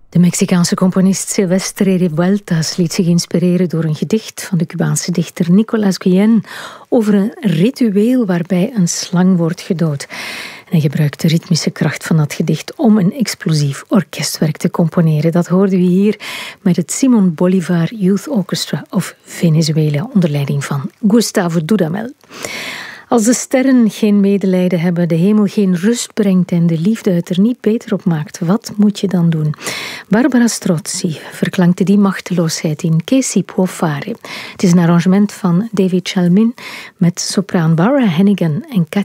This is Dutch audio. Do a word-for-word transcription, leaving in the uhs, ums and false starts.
De Mexicaanse componist Silvestre Revueltas liet zich inspireren door een gedicht van de Cubaanse dichter Nicolás Guillén over een ritueel waarbij een slang wordt gedood. En hij gebruikt de ritmische kracht van dat gedicht om een explosief orkestwerk te componeren. Dat hoorden we hier met het Simón Bolívar Youth Orchestra of Venezuela onder leiding van Gustavo Dudamel. Als de sterren geen medelijden hebben, de hemel geen rust brengt en de liefde het er niet beter op maakt, wat moet je dan doen? Barbara Strozzi verklankte die machteloosheid in Che si può fare. Het is een arrangement van David Chalmin met sopraan Barbara Hannigan en